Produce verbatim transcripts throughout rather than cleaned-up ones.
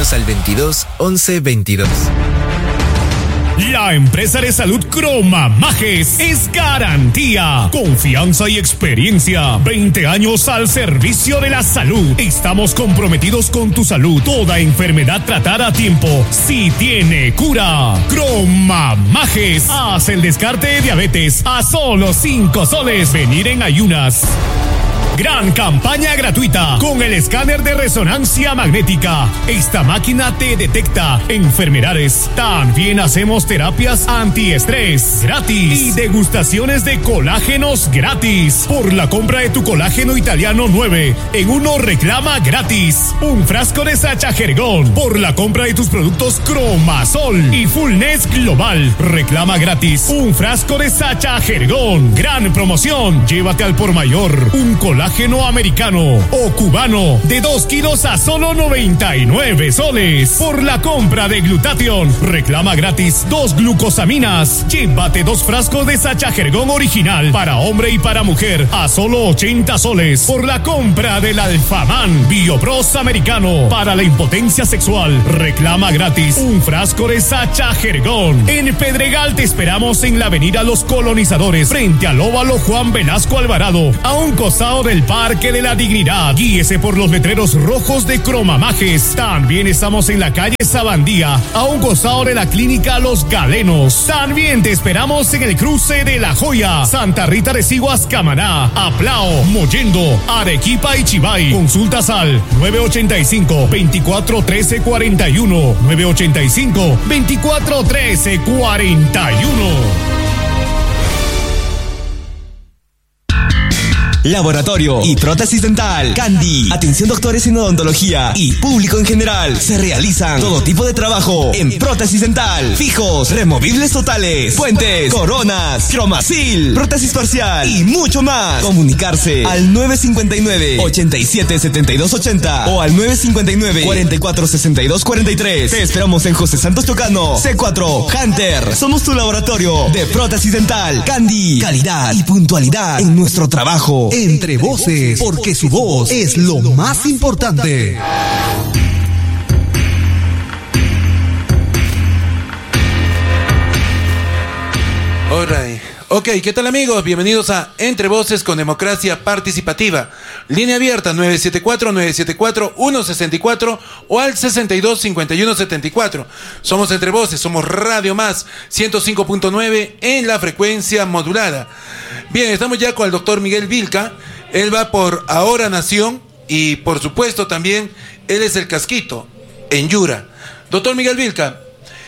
Llámanos al veintidós once veintidós. La empresa de salud Cromamajes es garantía, confianza y experiencia. veinte años al servicio de la salud. Estamos comprometidos con tu salud. Toda enfermedad tratada a tiempo sí tiene cura. Cromamajes. Haz el descarte de diabetes a solo cinco soles. Venir en ayunas. Gran campaña gratuita con el escáner de resonancia magnética. Esta máquina te detecta enfermedades. También hacemos terapias antiestrés gratis y degustaciones de colágenos gratis. Por la compra de tu colágeno italiano nueve en uno reclama gratis un frasco de Sachagergón. Por la compra de tus productos Cromasol y Fullness Global reclama gratis un frasco de Sachagergón. Gran promoción. Llévate al por mayor un colágeno americano o cubano de dos kilos a solo noventa y nueve soles. Por la compra de Glutathione reclama gratis dos glucosaminas. Llévate dos frascos de Sachagergón original para hombre y para mujer a solo ochenta soles. Por la compra del Alfaman Biopros americano para la impotencia sexual reclama gratis un frasco de Sachagergón. En Pedregal te esperamos en la avenida Los Colonizadores frente al óvalo Juan Velasco Alvarado, a un costado del Parque de la Dignidad. Guíese por los letreros rojos de Cromamajes. También estamos en la calle Sabandía, a un costado de la clínica Los Galenos. También te esperamos en el cruce de La Joya, Santa Rita de Siguas, Camaná, Aplao, Mollendo, Arequipa y Chivay. Consultas al nueve ochenta y cinco, veinticuatro trece cuarenta y uno, nueve ochenta y cinco, veinticuatro trece cuarenta y uno. Laboratorio y prótesis dental Candy. Atención doctores en odontología y público en general. Se realizan todo tipo de trabajo en prótesis dental. Fijos, removibles totales, puentes, coronas, cromacil, prótesis parcial y mucho más. Comunicarse al nueve cinco nueve, ochenta y siete, setenta y dos ochenta o al nueve cinco nueve, cuarenta y cuatro, sesenta y dos cuarenta y tres. Te esperamos en José Santos Chocano, C cuatro, Hunter. Somos tu laboratorio de prótesis dental Candy. Calidad y puntualidad en nuestro trabajo. Entre voces, porque su voz es lo más importante. Alright. Ok, ¿qué tal amigos? Bienvenidos a Entre Voces con Democracia Participativa. Línea abierta nueve siete cuatro, nueve siete cuatro, uno seis cuatro o al sesenta y dos, cincuenta y uno, setenta y cuatro. Somos Entre Voces, somos Radio Más ciento cinco punto nueve en la frecuencia modulada. Bien, estamos ya con el doctor Miguel Vilca. Él va por Ahora Nación y por supuesto también él es el casquito en Yura. Doctor Miguel Vilca,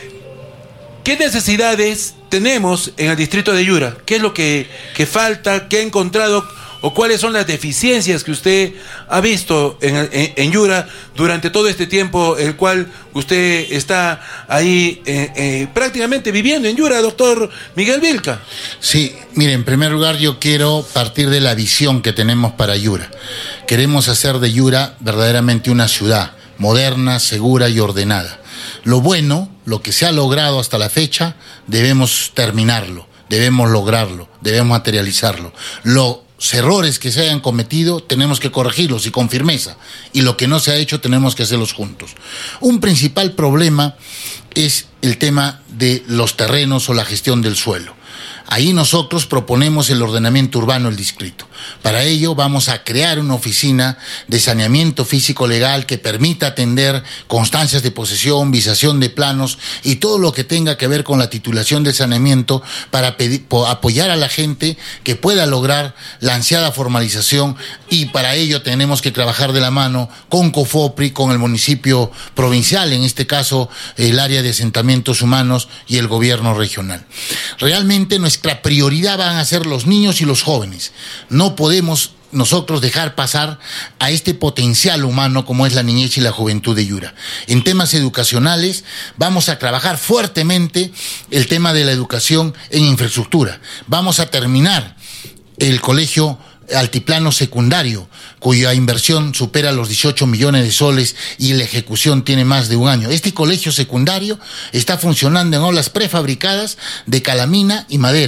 ¿qué necesidades tenemos en el distrito de Yura? ¿Qué es lo que, que falta? ¿Qué ha encontrado? ¿O cuáles son las deficiencias que usted ha visto en, en, en Yura durante todo este tiempo el cual usted está ahí eh, eh, prácticamente viviendo en Yura, doctor Miguel Vilca? Sí, mire, en primer lugar yo quiero partir de la visión que tenemos para Yura. Queremos hacer de Yura verdaderamente una ciudad moderna, segura y ordenada. Lo bueno, lo que se ha logrado hasta la fecha, debemos terminarlo, debemos lograrlo, debemos materializarlo. Los errores que se hayan cometido tenemos que corregirlos y con firmeza, y lo que no se ha hecho tenemos que hacerlos juntos. Un principal problema es el tema de los terrenos o la gestión del suelo. Ahí nosotros proponemos el ordenamiento urbano del distrito. Para ello vamos a crear una oficina de saneamiento físico legal que permita atender constancias de posesión, visación de planos y todo lo que tenga que ver con la titulación del saneamiento para pedir, apoyar a la gente que pueda lograr la ansiada formalización, y para ello tenemos que trabajar de la mano con COFOPRI, con el municipio provincial, en este caso el área de asentamientos humanos y el gobierno regional. Realmente nuestra prioridad van a ser los niños y los jóvenes. No podemos nosotros dejar pasar a este potencial humano como es la niñez y la juventud de Yura. En temas educacionales vamos a trabajar fuertemente el tema de la educación en infraestructura. Vamos a terminar el colegio altiplano secundario, cuya inversión supera los dieciocho millones de soles y la ejecución tiene más de un año. Este colegio secundario está funcionando en aulas prefabricadas de calamina y madera.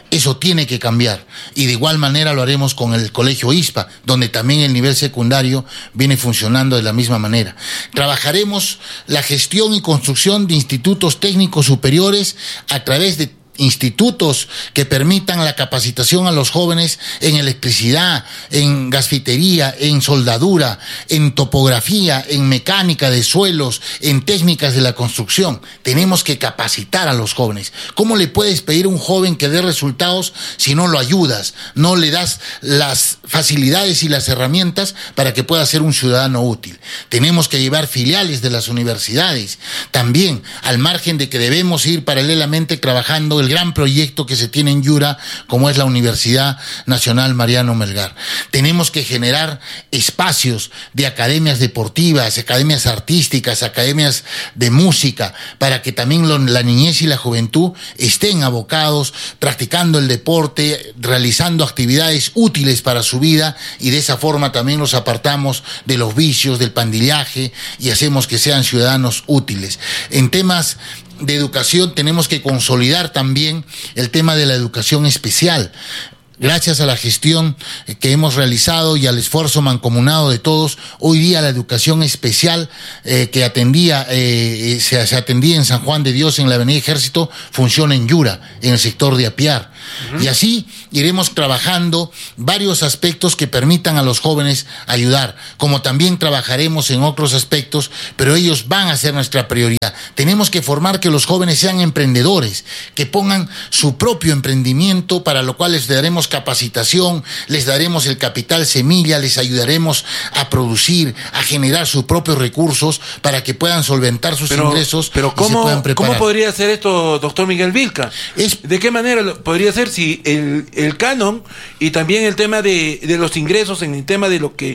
Eso tiene que cambiar, y de igual manera lo haremos con el Colegio I S P A, donde también el nivel secundario viene funcionando de la misma manera. Trabajaremos la gestión y construcción de institutos técnicos superiores a través de institutos que permitan la capacitación a los jóvenes en electricidad, en gasfitería, en soldadura, en topografía, en mecánica de suelos, en técnicas de la construcción. Tenemos que capacitar a los jóvenes. ¿Cómo le puedes pedir a un joven que dé resultados si no lo ayudas, no le das las facilidades y las herramientas para que pueda ser un ciudadano útil? Tenemos que llevar filiales de las universidades. También, al margen de que debemos ir paralelamente trabajando el gran proyecto que se tiene en Yura, como es la Universidad Nacional Mariano Melgar. Tenemos que generar espacios de academias deportivas, academias artísticas, academias de música, para que también lo, la niñez y la juventud estén abocados, practicando el deporte, realizando actividades útiles para su vida, y de esa forma también los apartamos de los vicios, del pandillaje, y hacemos que sean ciudadanos útiles. En temas de educación tenemos que consolidar también el tema de la educación especial. Gracias a la gestión que hemos realizado y al esfuerzo mancomunado de todos, hoy día la educación especial eh, que atendía, eh, se, se atendía en San Juan de Dios, en la Avenida Ejército, funciona en Yura, en el sector de Apiar. Uh-huh. Y así iremos trabajando varios aspectos que permitan a los jóvenes ayudar, como también trabajaremos en otros aspectos, pero ellos van a ser nuestra prioridad. Tenemos que formar que los jóvenes sean emprendedores, que pongan su propio emprendimiento, para lo cual les daremos capacitación, les daremos el capital semilla, les ayudaremos a producir, a generar sus propios recursos para que puedan solventar sus pero, ingresos pero y se puedan preparar. ¿Cómo podría ser esto, doctor Miguel Vilca? Es, ¿De qué manera podría ser si el, el canon y también el tema de, de los ingresos, en el tema de lo que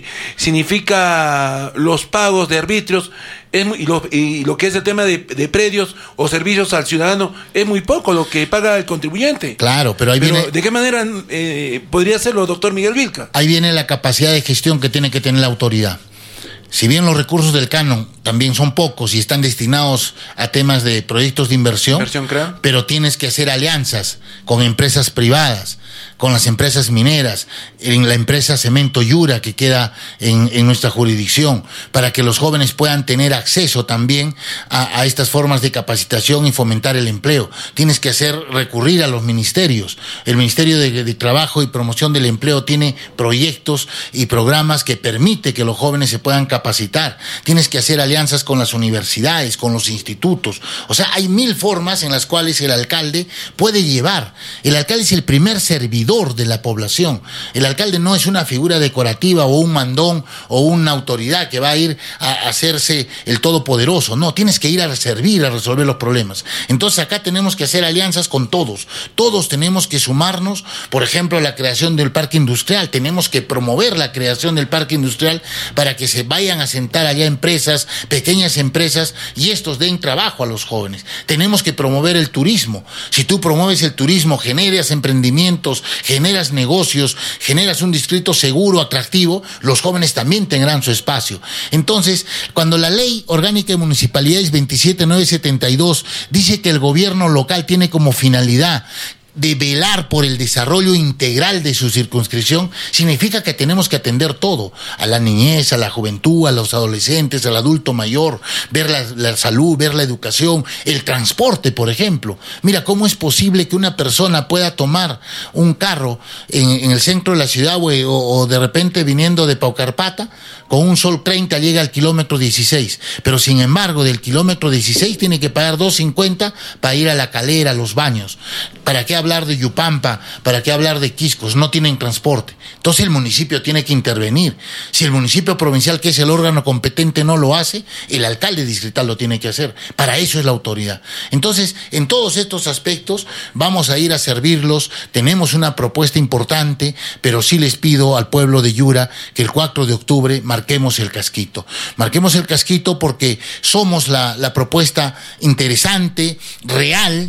significa los pagos de arbitrios, es muy, y, lo, y lo que es el tema de, de predios o servicios al ciudadano, es muy poco lo que paga el contribuyente? Claro, pero ahí pero viene... ¿De qué manera eh, podría hacerlo, doctor Miguel Vilca? Ahí viene la capacidad de gestión que tiene que tener la autoridad. Si bien los recursos del canon también son pocos y están destinados a temas de proyectos de inversión, ¿Inversión, creo? pero tienes que hacer alianzas con empresas privadas, con las empresas mineras, en la empresa Cemento Yura que queda en, en nuestra jurisdicción, para que los jóvenes puedan tener acceso también a, a estas formas de capacitación y fomentar el empleo. Tienes que hacer recurrir a los ministerios. El Ministerio de, de Trabajo y Promoción del Empleo tiene proyectos y programas que permite que los jóvenes se puedan capacitar. Tienes que hacer alianzas con las universidades, con los institutos. O sea, hay mil formas en las cuales el alcalde puede llevar. El alcalde es el primer servidor de la población. El alcalde no es una figura decorativa o un mandón o una autoridad que va a ir a hacerse el todopoderoso. No, tienes que ir a servir, a resolver los problemas. Entonces acá tenemos que hacer alianzas con todos. Todos tenemos que sumarnos, por ejemplo, a la creación del parque industrial. Tenemos que promover la creación del parque industrial para que se vayan a sentar allá empresas, pequeñas empresas, y estos den trabajo a los jóvenes. Tenemos que promover el turismo. Si tú promueves el turismo, generas emprendimientos, generas negocios, generas un distrito seguro, atractivo, los jóvenes también tendrán su espacio. Entonces, cuando la Ley Orgánica de Municipalidades veintisiete mil novecientos setenta y dos dice que el gobierno local tiene como finalidad de velar por el desarrollo integral de su circunscripción, significa que tenemos que atender todo, a la niñez, a la juventud, a los adolescentes, al adulto mayor, ver la, la salud, ver la educación, el transporte, por ejemplo. Mira, ¿cómo es posible que una persona pueda tomar un carro en, en el centro de la ciudad o, o de repente viniendo de Paucarpata, con un sol treinta llega al kilómetro dieciséis, pero sin embargo del kilómetro dieciséis tiene que pagar dos cincuenta para ir a La Calera, a los baños? ¿Para qué hablar de Yupampa? ¿Para qué hablar de Quiscos? No tienen transporte. Entonces el municipio tiene que intervenir. Si el municipio provincial, que es el órgano competente, no lo hace, el alcalde distrital lo tiene que hacer. Para eso es la autoridad. Entonces, en todos estos aspectos vamos a ir a servirlos. Tenemos una propuesta importante, pero sí les pido al pueblo de Yura que el cuatro de octubre marquemos el casquito. Marquemos el casquito porque somos la, la propuesta interesante, real,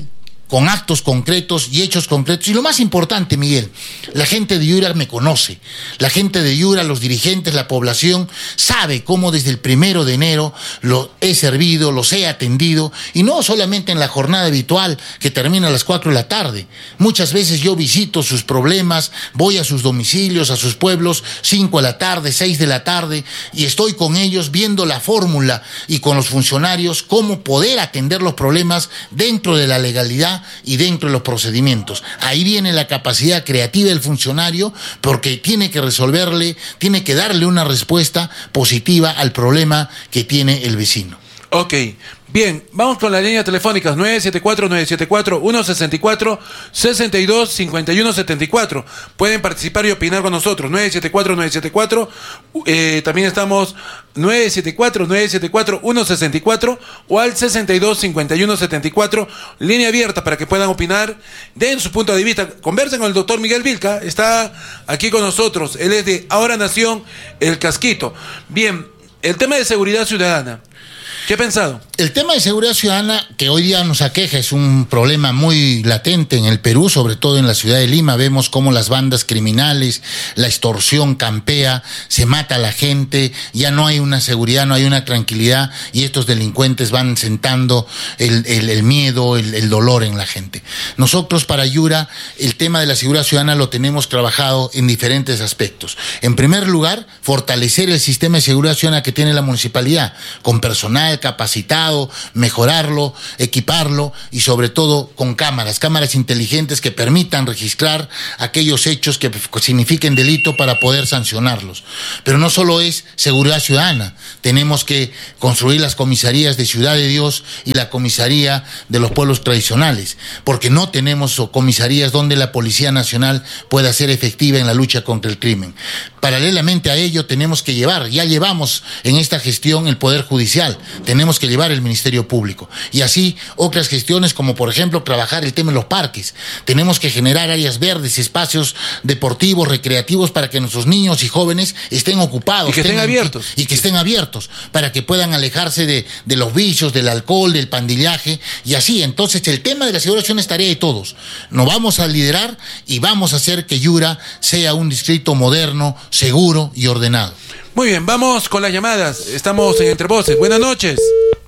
con actos concretos y hechos concretos. Y lo más importante, Miguel, la gente de Yura me conoce. La gente de Yura, los dirigentes, la población, sabe cómo desde el primero de enero los he servido, los he atendido, y no solamente en la jornada habitual que termina a las cuatro de la tarde. Muchas veces yo visito sus problemas, voy a sus domicilios, a sus pueblos, cinco de la tarde, seis de la tarde, y estoy con ellos viendo la fórmula y con los funcionarios cómo poder atender los problemas dentro de la legalidad y dentro de los procedimientos. Ahí viene la capacidad creativa del funcionario, porque tiene que resolverle, tiene que darle una respuesta positiva al problema que tiene el vecino. Ok, bien, vamos con las líneas telefónicas nueve siete cuatro, nueve siete cuatro, uno seis cuatro, seis dos cinco uno siete cuatro. Pueden participar y opinar con nosotros, nueve siete cuatro, nueve siete cuatro, eh, también estamos nueve siete cuatro, nueve siete cuatro, uno seis cuatro o al seis dos cinco uno siete cuatro, línea abierta para que puedan opinar, den su punto de vista, conversen con el doctor Miguel Vilca, está aquí con nosotros, él es de Ahora Nación, El Casquito. Bien, el tema de seguridad ciudadana, ¿qué ha pensado? El tema de seguridad ciudadana que hoy día nos aqueja es un problema muy latente en el Perú, sobre todo en la ciudad de Lima. Vemos cómo las bandas criminales, la extorsión campea, se mata a la gente, ya no hay una seguridad, no hay una tranquilidad, y estos delincuentes van sentando el, el, el miedo, el, el dolor en la gente. Nosotros para Yura el tema de la seguridad ciudadana lo tenemos trabajado en diferentes aspectos. En primer lugar, fortalecer el sistema de seguridad ciudadana que tiene la municipalidad, con personal capacitado, mejorarlo, equiparlo, y sobre todo con cámaras, cámaras inteligentes que permitan registrar aquellos hechos que signifiquen delito para poder sancionarlos. Pero no solo es seguridad ciudadana, tenemos que construir las comisarías de Ciudad de Dios y la comisaría de los pueblos tradicionales, porque no tenemos comisarías donde la Policía Nacional pueda ser efectiva en la lucha contra el crimen. Paralelamente a ello tenemos que llevar, ya llevamos en esta gestión el Poder Judicial, tenemos que llevar el Ministerio Público, y así otras gestiones como por ejemplo trabajar el tema de los parques. Tenemos que generar áreas verdes, espacios deportivos, recreativos, para que nuestros niños y jóvenes estén ocupados. Y que estén tengan, abiertos. Y, y que estén abiertos, para que puedan alejarse de, de los vicios, del alcohol, del pandillaje, y así. Entonces el tema de la seguridad es tarea de todos. Nos vamos a liderar y vamos a hacer que Yura sea un distrito moderno, seguro y ordenado. Muy bien, vamos con las llamadas. Estamos en Entre Voces. Buenas noches.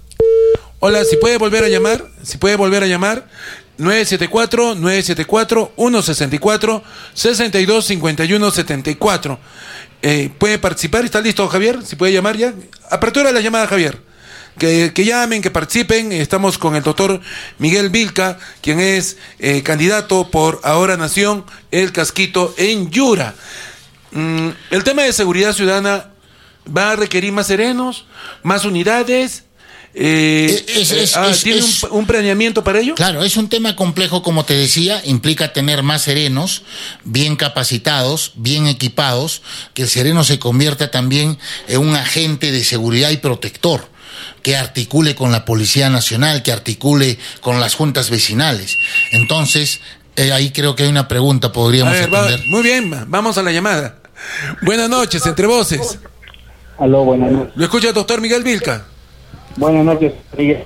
Hola, si puede volver a llamar, si puede volver a llamar, nueve siete cuatro, nueve siete cuatro, uno seis cuatro, seis dos cinco uno siete cuatro. Eh, puede participar, ¿está listo, Javier? Si puede llamar ya. Apertura de la llamada, Javier. Que, que llamen, que participen. Estamos con el doctor Miguel Vilca, quien es eh, candidato por Ahora Nación, El Casquito, en Yura. Mm, el tema de seguridad ciudadana va a requerir más serenos, más unidades. Eh, es, es, ah, es, ¿Tiene es, un, un planeamiento para ello? Claro, es un tema complejo, como te decía, implica tener más serenos, bien capacitados, bien equipados, que el sereno se convierta también en un agente de seguridad y protector, que articule con la Policía Nacional, que articule con las juntas vecinales. Entonces, eh, ahí creo que hay una pregunta, podríamos a ver, atender. Va, muy bien, vamos a la llamada. Buenas noches, Entre Voces. Aló, buenas noches. ¿Lo escucha el doctor Miguel Vilca? Buenas noches, Miguel.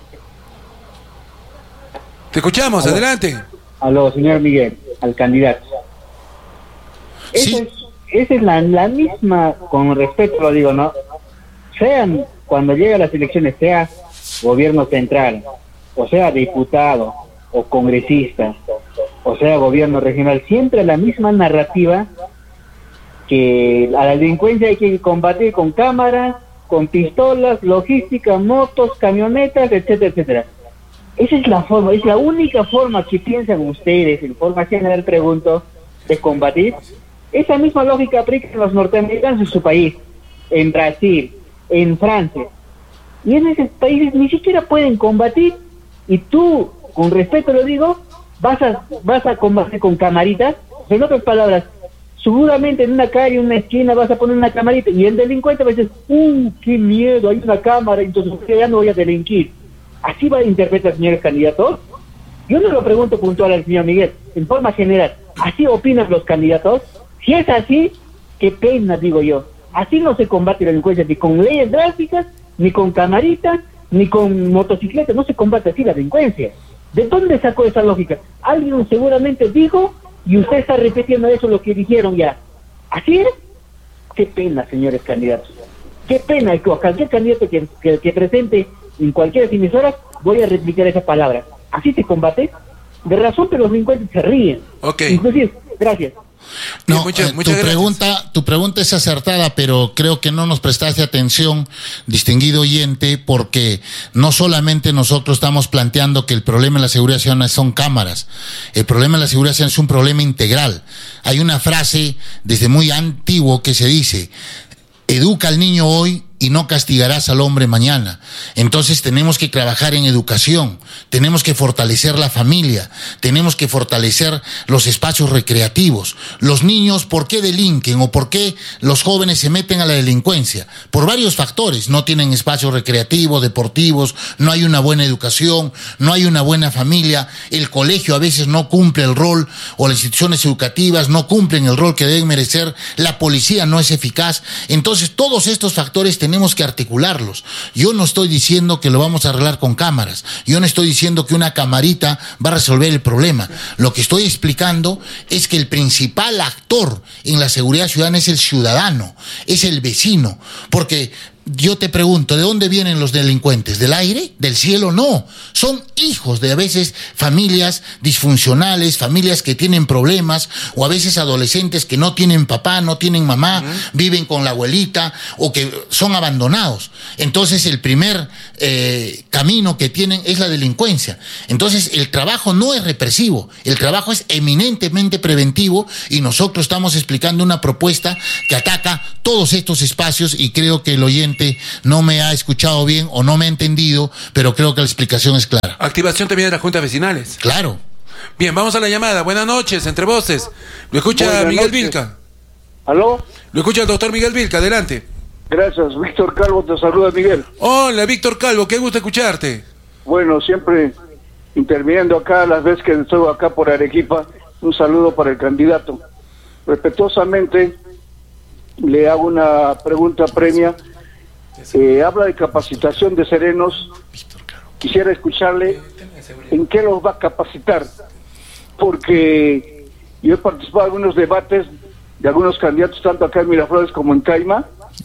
Te escuchamos, Aló. Adelante. Aló, señor Miguel, al candidato. Sí. Esa es, esa es la, la misma, con respeto lo digo, ¿no? Sean, cuando llegan las elecciones, sea gobierno central, o sea diputado, o congresista, o sea gobierno regional, siempre la misma narrativa, que a la delincuencia hay que combatir con cámaras, con pistolas, logística, motos, camionetas, etcétera, etcétera. Esa es la forma, es la única forma que piensan ustedes, en forma general pregunto, de combatir. Esa misma lógica aplica en los norteamericanos en su país, en Brasil, en Francia. Y en esos países ni siquiera pueden combatir, y tú, con respeto lo digo, vas a, vas a combatir con camaritas. En otras palabras, seguramente en una calle, en una esquina vas a poner una camarita, y el delincuente va a decir, ¡uh, qué miedo, hay una cámara, entonces ya no voy a delinquir! ¿Así va a interpretar, señores candidatos? Yo no lo pregunto puntual al señor Miguel, en forma general, ¿así opinan los candidatos? Si es así, qué pena, digo yo. Así no se combate la delincuencia, ni con leyes drásticas, ni con camaritas, ni con motocicletas, no se combate así la delincuencia. ¿De dónde sacó esa lógica? Alguien seguramente dijo y usted está repitiendo eso, lo que dijeron ya. ¿Así es? Qué pena, señores candidatos. Qué pena, y a cualquier candidato que, que, que presente en cualquier emisora, voy a replicar esa palabra. ¿Así se combate? De razón que los delincuentes se ríen. Ok. Inclusive, gracias. No, muchas, eh, muchas tu gracias. pregunta, tu pregunta es acertada, pero creo que no nos prestaste atención, distinguido oyente, porque no solamente nosotros estamos planteando que el problema de la seguridad ciudadana son cámaras. El problema de la seguridad ciudadana es un problema integral. Hay una frase desde muy antiguo que se dice: educa al niño hoy y no castigarás al hombre mañana. Entonces tenemos que trabajar en educación, tenemos que fortalecer la familia, tenemos que fortalecer los espacios recreativos. Los niños, ¿por qué delinquen o por qué los jóvenes se meten a la delincuencia? Por varios factores: no tienen espacios recreativos, deportivos, no hay una buena educación, no hay una buena familia, el colegio a veces no cumple el rol, o las instituciones educativas no cumplen el rol que deben merecer, la policía no es eficaz. Entonces todos estos factores tenemos Tenemos que articularlos. Yo no estoy diciendo que lo vamos a arreglar con cámaras. Yo no estoy diciendo que una camarita va a resolver el problema. Lo que estoy explicando es que el principal actor en la seguridad ciudadana es el ciudadano, es el vecino. Porque yo te pregunto, ¿de dónde vienen los delincuentes? ¿Del aire? ¿Del cielo? No. Son hijos de a veces familias disfuncionales, familias que tienen problemas, o a veces adolescentes que no tienen papá, no tienen mamá, uh-huh. viven con la abuelita, o que son abandonados. Entonces el primer eh, camino que tienen es la delincuencia. Entonces el trabajo no es represivo, el trabajo es eminentemente preventivo, y nosotros estamos explicando una propuesta que ataca todos estos espacios, y creo que el oyente no me ha escuchado bien o no me ha entendido, pero creo que la explicación es clara. Activación también de las juntas vecinales. Claro. Bien, vamos a la llamada. Buenas noches, Entre Voces. Lo escucha Buenas Miguel noches. Vilca. ¿Aló? Lo escucha el doctor Miguel Vilca, adelante. Gracias, Víctor Calvo te saluda, Miguel. Hola, Víctor Calvo, qué gusto escucharte. Bueno, siempre interviniendo acá, las veces que estoy acá por Arequipa, un saludo para el candidato. Respetuosamente, le hago una pregunta premia. Eh, habla de capacitación de serenos. Quisiera escucharle en qué los va a capacitar, porque yo he participado en algunos debates de algunos candidatos, tanto acá en Miraflores como en Caima,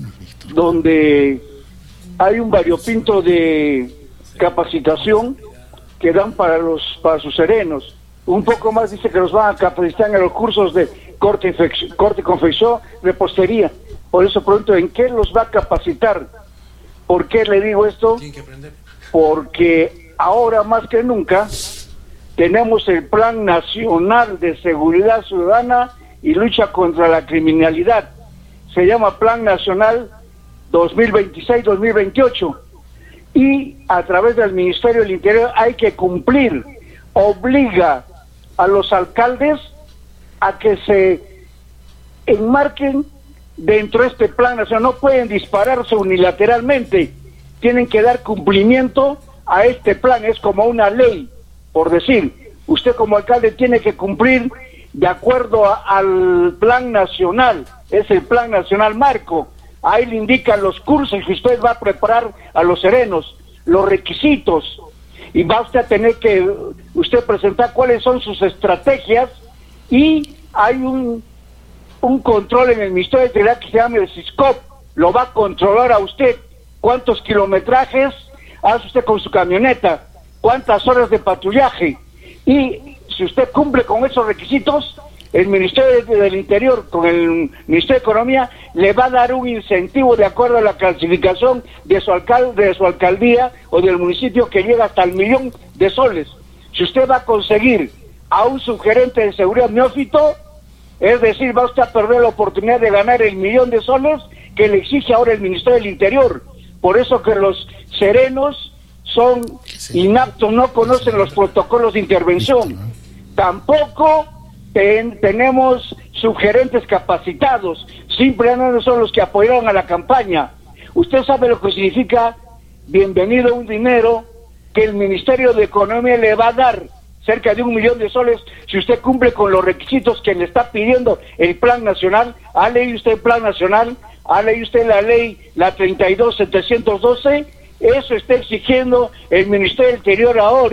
donde hay un variopinto de capacitación que dan para los para sus serenos. Un poco más dice que los van a capacitar en los cursos de corte, infección, corte y confección, repostería. Por eso pregunto, ¿en qué los va a capacitar? ¿Por qué le digo esto? Porque ahora más que nunca tenemos el Plan Nacional de Seguridad Ciudadana y Lucha contra la Criminalidad. Se llama Plan Nacional dos mil veintiséis dos mil veintiocho. Y a través del Ministerio del Interior hay que cumplir, obliga a los alcaldes a que se enmarquen dentro de este plan nacional. No pueden dispararse unilateralmente, tienen que dar cumplimiento a este plan. Es como una ley, por decir, usted como alcalde tiene que cumplir de acuerdo a, al plan nacional, es el plan nacional marco. Ahí le indican los cursos que usted va a preparar a los serenos, los requisitos, y va usted a tener que usted presentar cuáles son sus estrategias, y hay un un control en el Ministerio de Interior que se llama el SISCOP, lo va a controlar a usted, cuántos kilometrajes hace usted con su camioneta, cuántas horas de patrullaje, y si usted cumple con esos requisitos, el Ministerio del Interior con el Ministerio de Economía le va a dar un incentivo de acuerdo a la clasificación de su alcalde, de su alcaldía o del municipio, que llega hasta el millón de soles. Si usted va a conseguir a un subgerente de seguridad neófito, es decir, va usted a perder la oportunidad de ganar el millón de soles que le exige ahora el Ministerio del Interior. Por eso que los serenos son inaptos, no conocen los protocolos de intervención. Tampoco ten, tenemos subgerentes capacitados, simplemente son los que apoyaron a la campaña. Usted sabe lo que significa bienvenido un dinero que el Ministerio de Economía le va a dar, cerca de un millón de soles, si usted cumple con los requisitos que le está pidiendo el Plan Nacional. ¿Ha leído usted el Plan Nacional? ¿Ha leído usted la ley, la treinta y dos setecientos doce? Eso está exigiendo el Ministerio del Interior ahora.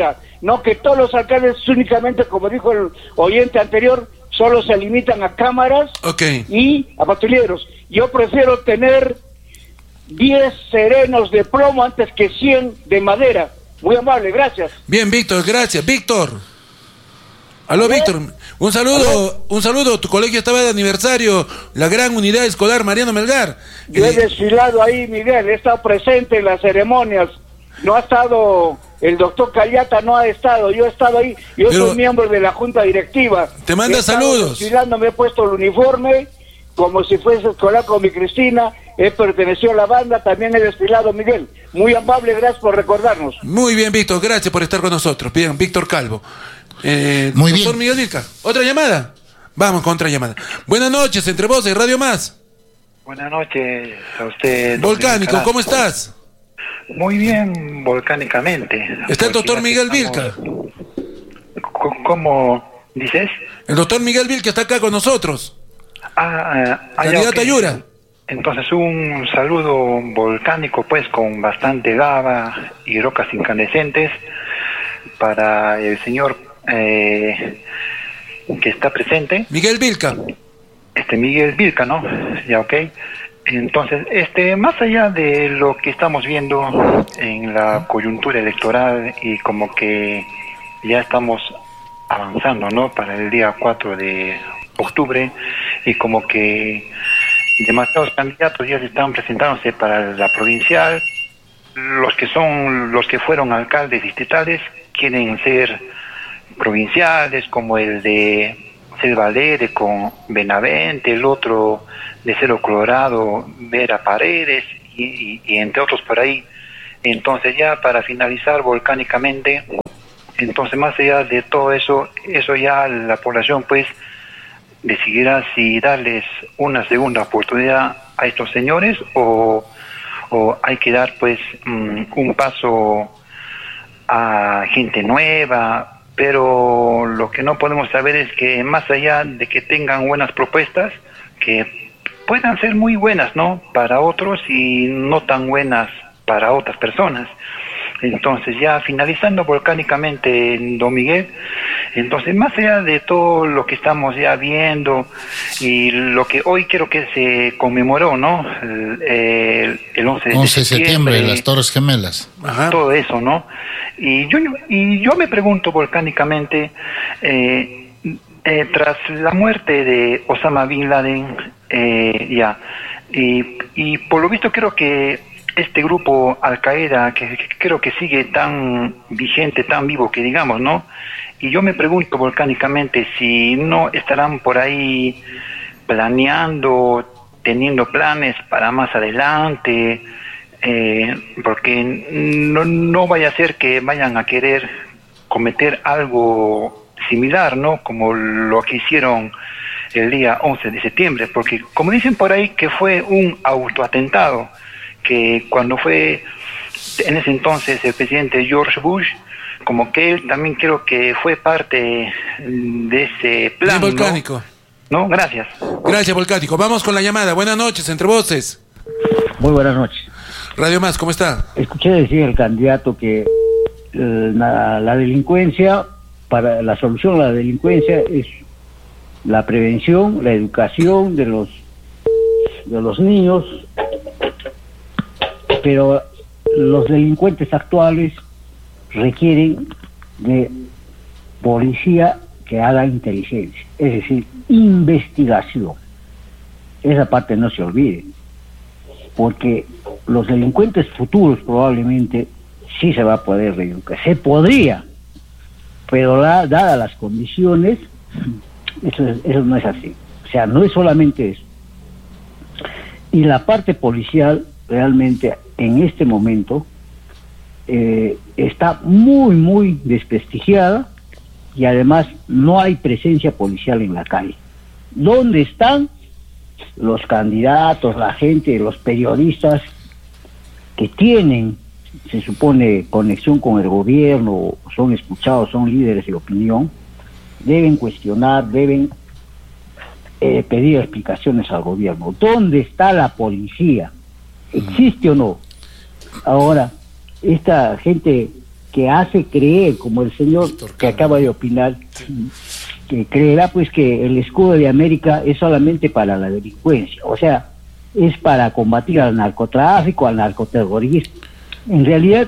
no que todos los alcaldes únicamente, como dijo el oyente anterior, solo se limitan a cámaras okay. y a patrulleros. Yo prefiero tener diez serenos de plomo antes que cien de madera. Muy amable, gracias. Bien, Víctor, gracias. Víctor. Aló, Víctor. Un saludo, ¿Aló? un saludo. Tu colegio estaba de aniversario, la gran unidad escolar Mariano Melgar. Yo eh... he desfilado ahí, Miguel, he estado presente en las ceremonias. No ha estado, el doctor Callata no ha estado, yo he estado ahí. Yo Pero... soy miembro de la junta directiva. Te manda he saludos. Desfilando, me he puesto el uniforme, como si fuese escolar con mi Cristina. He pertenecido a la banda, también he desfilado, Miguel. Muy amable, gracias por recordarnos. Muy bien, Víctor, gracias por estar con nosotros. Bien, Víctor Calvo. Eh, Muy doctor bien. Miguel Vilca, ¿otra llamada? Vamos con otra llamada. Buenas noches, Entre Voces, Radio Más. Buenas noches a usted. Volcánico, ¿cómo estás? Muy bien, volcánicamente. ¿Está el doctor Miguel Vilca? ¿Cómo dices? El doctor Miguel Vilca está acá con nosotros. Ah, ah candidato okay. a Yura. Entonces un saludo volcánico pues con bastante lava y rocas incandescentes para el señor eh, que está presente. Miguel Vilca. Este Miguel Vilca, ¿no? Ya, ok. Entonces, este, más allá de lo que estamos viendo en la coyuntura electoral y como que ya estamos avanzando, ¿no? Para el día cuatro de octubre y como que demasiados candidatos ya se están presentándose para la provincial. Los que son, los que fueron alcaldes distritales quieren ser provinciales, como el de Selva Alegre con Benavente, el otro de Cerro Colorado, Vera Paredes y, y, y entre otros por ahí. Entonces ya para finalizar volcánicamente, entonces más allá de todo eso, eso ya la población pues decidirá si darles una segunda oportunidad a estos señores o, o hay que dar pues um, un paso a gente nueva, pero lo que no podemos saber es que más allá de que tengan buenas propuestas, que puedan ser muy buenas, ¿no? Para otros y no tan buenas para otras personas. Entonces ya finalizando volcánicamente, don Miguel, entonces más allá de todo lo que estamos ya viendo y lo que hoy creo que se conmemoró, ¿no? El, el, el once de septiembre, las Torres Gemelas. Ajá. Todo eso, ¿no? Y yo, y yo me pregunto volcánicamente, eh, eh, tras la muerte de Osama Bin Laden, eh, ya, y, y por lo visto creo que este grupo Al-Qaeda, que, que creo que sigue tan vigente, tan vivo que digamos, ¿no? Y yo me pregunto volcánicamente si no estarán por ahí planeando, teniendo planes para más adelante, eh, porque no, no vaya a ser que vayan a querer cometer algo similar, ¿no? Como lo que hicieron el día once de septiembre, porque como dicen por ahí que fue un autoatentado, que cuando fue en ese entonces el presidente George Bush, como que él también creo que fue parte de ese plan, sí, volcánico. ¿no? ¿No? Gracias. Gracias, volcánico. Vamos con la llamada. Buenas noches, Entre Voces. Muy buenas noches. Radio Más, ¿cómo está? Escuché decir el candidato que eh, la, la delincuencia, para la solución a la delincuencia es la prevención, la educación de los de los niños, pero los delincuentes actuales requieren de policía que haga inteligencia, es decir, investigación. Esa parte no se olvide, porque los delincuentes futuros probablemente sí se va a poder reeducar, se podría, pero la, dadas las condiciones, eso, es, eso no es así. O sea, no es solamente eso. Y la parte policial realmente en este momento eh, está muy, muy desprestigiada y además no hay presencia policial en la calle. ¿Dónde están los candidatos, la gente, los periodistas que tienen, se supone, conexión con el gobierno, son escuchados, son líderes de opinión? Deben cuestionar, deben eh, pedir explicaciones al gobierno. ¿Dónde está la policía? ¿Existe o no? Ahora, esta gente que hace creer, como el señor que acaba de opinar, que creerá pues que el escudo de América es solamente para la delincuencia, o sea, es para combatir al narcotráfico, al narcoterrorismo. En realidad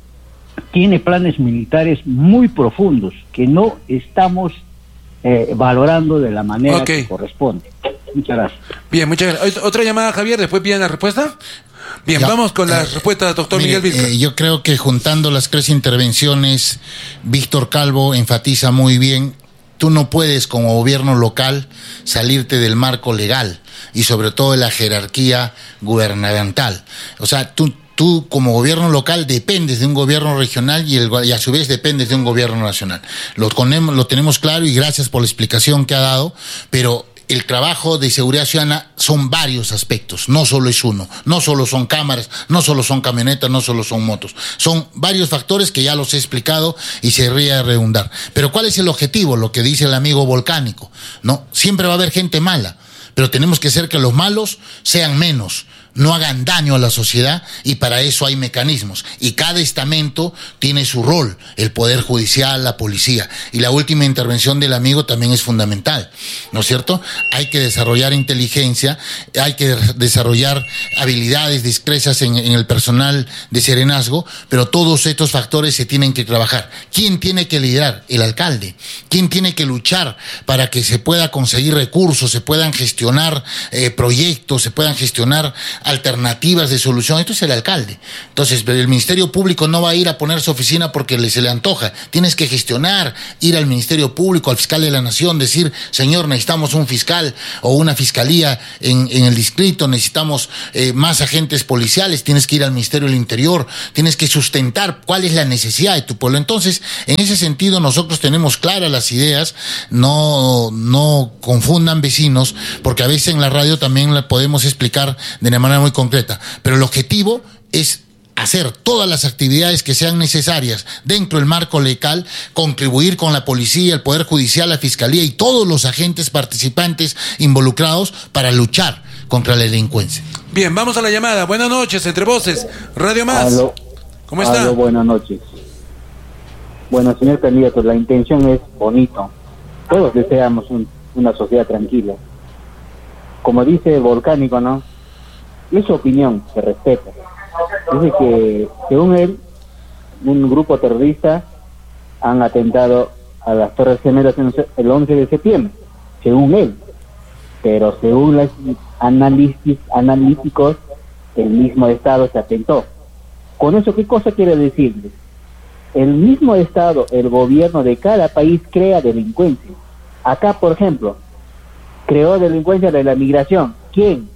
tiene planes militares muy profundos que no estamos eh, valorando de la manera okay. que corresponde. Muchas gracias. Bien, muchas gracias. Otra llamada, Javier, después piden la respuesta. Bien, ya, vamos con la eh, respuesta del doctor mire, Miguel Vilca. Eh, yo creo que juntando las tres intervenciones, Víctor Calvo enfatiza muy bien, tú no puedes como gobierno local salirte del marco legal y sobre todo de la jerarquía gubernamental. O sea, tú... Tú como gobierno local dependes de un gobierno regional y, el, y a su vez dependes de un gobierno nacional. Lo, ponemos, lo tenemos claro y gracias por la explicación que ha dado, pero el trabajo de seguridad ciudadana son varios aspectos, no solo es uno, no solo son cámaras, no solo son camionetas, no solo son motos. Son varios factores que ya los he explicado y se ría de redundar. Pero ¿cuál es el objetivo? Lo que dice el amigo Volcánico, ¿no? Siempre va a haber gente mala, pero tenemos que hacer que los malos sean menos, no hagan daño a la sociedad y para eso hay mecanismos. Y cada estamento tiene su rol, el Poder Judicial, la policía. Y la última intervención del amigo también es fundamental, ¿no es cierto? Hay que desarrollar inteligencia, hay que desarrollar habilidades, destrezas en, en el personal de serenazgo, pero todos estos factores se tienen que trabajar. ¿Quién tiene que liderar? El alcalde. ¿Quién tiene que luchar para que se pueda conseguir recursos, se puedan gestionar eh, proyectos, se puedan gestionar alternativas de solución? Esto es el alcalde. Entonces, el Ministerio Público no va a ir a poner su oficina porque le, se le antoja. Tienes que gestionar, ir al Ministerio Público, al fiscal de la Nación, decir, señor, necesitamos un fiscal o una fiscalía en, en el distrito, necesitamos eh, más agentes policiales, tienes que ir al Ministerio del Interior, tienes que sustentar cuál es la necesidad de tu pueblo. Entonces, en ese sentido, nosotros tenemos claras las ideas, no, no confundan vecinos, porque a veces en la radio también la podemos explicar de una manera muy concreta, pero el objetivo es hacer todas las actividades que sean necesarias dentro del marco legal, contribuir con la policía, el Poder Judicial, la Fiscalía y todos los agentes participantes involucrados para luchar contra la delincuencia. Bien, vamos a la llamada. Buenas noches, Entre Voces, Radio Más. Aló. ¿Cómo está? Aló, buenas noches. Bueno, señor candidato, la intención es bonito. Todos deseamos un, una sociedad tranquila. Como dice Volcánico, ¿no? Es su opinión, se respeta. Dice que, según él, un grupo terrorista han atentado a las Torres Gemelas el once de septiembre, según él. Pero según los análisis analíticos, el mismo Estado se atentó. ¿Con eso qué cosa quiere decirles? El mismo Estado, el gobierno de cada país crea delincuencia. Acá, por ejemplo, creó delincuencia de la migración. ¿Quién?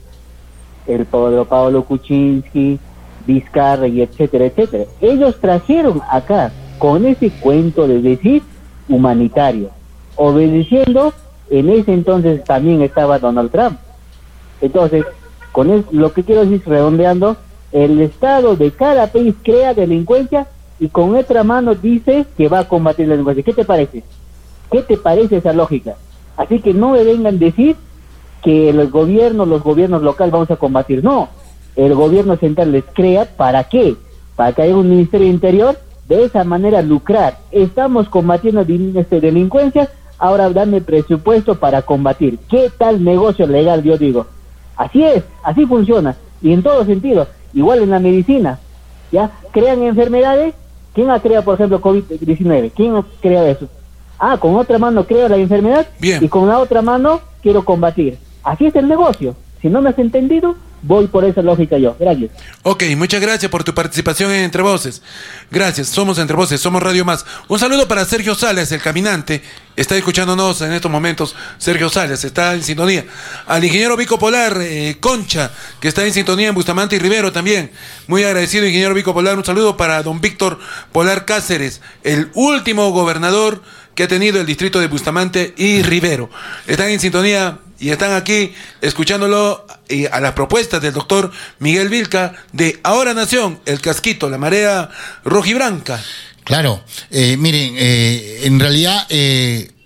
El Pablo, Pablo Kuczynski, Vizcarra y etcétera, etcétera. Ellos trajeron acá con ese cuento de decir humanitario, obedeciendo, en ese entonces también estaba Donald Trump. Entonces, con eso, lo que quiero decir, redondeando, el Estado de cada país crea delincuencia y con otra mano dice que va a combatir la delincuencia. ¿Qué te parece? ¿Qué te parece esa lógica? Así que no me vengan a decir que los gobiernos, los gobiernos locales vamos a combatir. No, el gobierno central les crea, ¿para qué? Para que haya un Ministerio de Interior, de esa manera lucrar. Estamos combatiendo este, delincuencia, ahora dame presupuesto para combatir. ¿Qué tal negocio legal? Yo digo, así es, así funciona, y en todo sentido, igual en la medicina, ¿ya? Crean enfermedades. ¿Quién ha creado, por ejemplo, COVID diecinueve? ¿Quién ha creado eso? Ah, con otra mano creo la enfermedad. Bien. Y con la otra mano quiero combatir. Así es el negocio. Si no me has entendido, voy por esa lógica yo. Gracias. Ok, muchas gracias por tu participación en Entre Voces. Gracias, somos Entre Voces, somos Radio Más. Un saludo para Sergio Salas, el caminante. Está escuchándonos en estos momentos. Sergio Salas está en sintonía. Al ingeniero Vico Polar, eh, Concha, que está en sintonía en Bustamante y Rivero también. Muy agradecido, ingeniero Vico Polar. Un saludo para don Víctor Polar Cáceres, el último gobernador que ha tenido el distrito de Bustamante y Rivero. Están en sintonía y están aquí escuchándolo eh, a las propuestas del doctor Miguel Vilca de Ahora Nación, el casquito, la marea rojiblanca. Claro, eh, miren, eh, en realidad eh,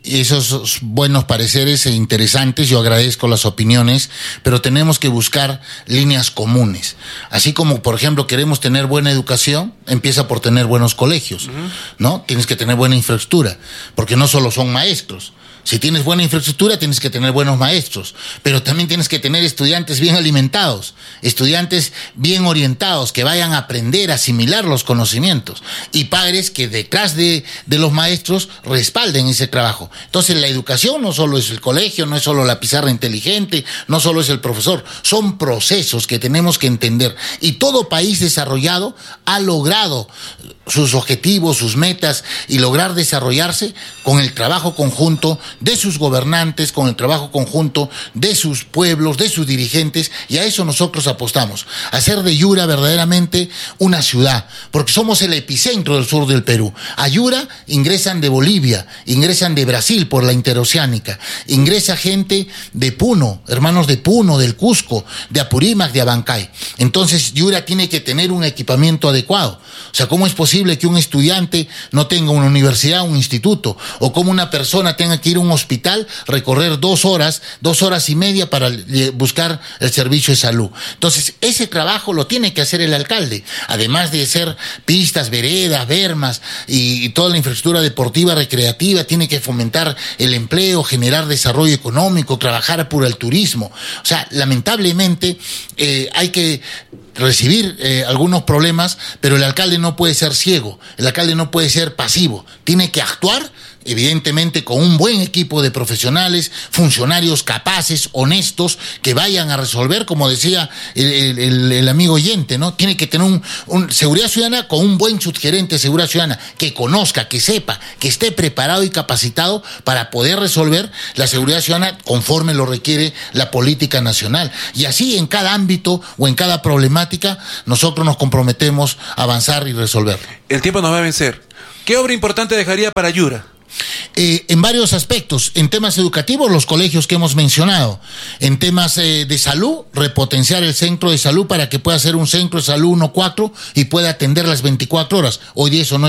esos buenos pareceres e interesantes, yo agradezco las opiniones, pero tenemos que buscar líneas comunes. Así como, por ejemplo, queremos tener buena educación, empieza por tener buenos colegios, uh-huh. ¿no? Tienes que tener buena infraestructura, porque no solo son maestros. Si tienes buena infraestructura, tienes que tener buenos maestros, pero también tienes que tener estudiantes bien alimentados, estudiantes bien orientados, que vayan a aprender, a asimilar los conocimientos, y padres que detrás de, de los maestros respalden ese trabajo. Entonces, la educación no solo es el colegio, no es solo la pizarra inteligente, no solo es el profesor, son procesos que tenemos que entender. Y todo país desarrollado ha logrado sus objetivos, sus metas, y lograr desarrollarse con el trabajo conjunto de sus gobernantes, con el trabajo conjunto de sus pueblos, de sus dirigentes, y a eso nosotros apostamos, a hacer de Yura verdaderamente una ciudad, porque somos el epicentro del sur del Perú. A Yura ingresan de Bolivia, ingresan de Brasil por la interoceánica, ingresa gente de Puno, hermanos de Puno, del Cusco, de Apurímac, de Abancay. Entonces Yura tiene que tener un equipamiento adecuado. O sea, ¿cómo es posible que un estudiante no tenga una universidad, un instituto? O cómo una persona tenga que ir a un hospital, recorrer dos horas, dos horas y media para buscar el servicio de salud. Entonces, ese trabajo lo tiene que hacer el alcalde, además de hacer pistas, veredas, bermas y, y toda la infraestructura deportiva, recreativa, tiene que fomentar el empleo, generar desarrollo económico, trabajar por el turismo. O sea, lamentablemente eh, hay que recibir eh, algunos problemas, pero el alcalde no puede ser ciego, el alcalde no puede ser pasivo, tiene que actuar evidentemente con un buen equipo de profesionales, funcionarios capaces, honestos, que vayan a resolver, como decía el, el, el amigo oyente, ¿no? Tiene que tener un, un seguridad ciudadana con un buen subgerente de seguridad ciudadana, que conozca, que sepa, que esté preparado y capacitado para poder resolver la seguridad ciudadana conforme lo requiere la política nacional. Y así en cada ámbito o en cada problemática nosotros nos comprometemos a avanzar y resolver. El tiempo nos va a vencer. ¿Qué obra importante dejaría para Yura? Eh, en varios aspectos, en temas educativos, los colegios que hemos mencionado, en temas eh, de salud, repotenciar el centro de salud para que pueda ser un centro de salud uno cuatro y pueda atender las veinticuatro horas. Hoy día eso no